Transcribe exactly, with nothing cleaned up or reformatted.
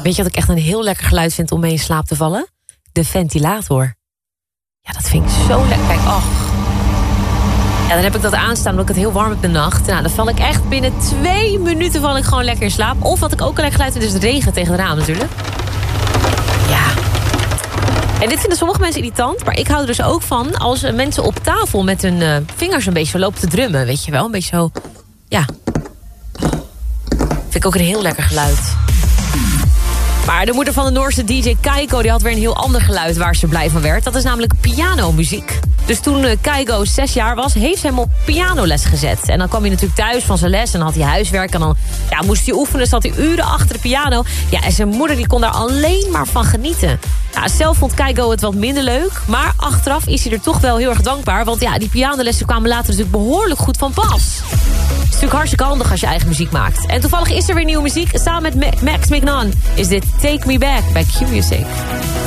Weet je wat ik echt een heel lekker geluid vind om mee in slaap te vallen? De ventilator. Ja, dat vind ik zo lekker. Kijk, ach. Ja, dan heb ik dat aanstaan omdat ik het heel warm heb de nacht. Nou, dan val ik echt binnen twee minuten val ik gewoon lekker in slaap. Of wat ik ook een lekker geluid vind is de regen tegen het raam natuurlijk. Ja. En dit vinden sommige mensen irritant. Maar ik hou er dus ook van als mensen op tafel met hun uh, vingers een beetje zo lopen te drummen. Weet je wel, een beetje zo. Ja. Vind ik ook een heel lekker geluid. Maar de moeder van de Noorse D J Kygo die had weer een heel ander geluid waar ze blij van werd. Dat is namelijk pianomuziek. Dus toen uh, Kygo zes jaar was, heeft ze hem op pianoles gezet. En dan kwam hij natuurlijk thuis van zijn les en dan had hij huiswerk. En dan ja, moest hij oefenen, zat hij uren achter de piano. Ja, en zijn moeder die kon daar alleen maar van genieten. Ja, zelf vond Kygo het wat minder leuk. Maar achteraf is hij er toch wel heel erg dankbaar. Want ja, die pianolessen kwamen later natuurlijk behoorlijk goed van pas. Het is natuurlijk hartstikke handig als je eigen muziek maakt. En toevallig is er weer nieuwe muziek. Samen met Max Mignon is dit Take Me Back bij Q Music.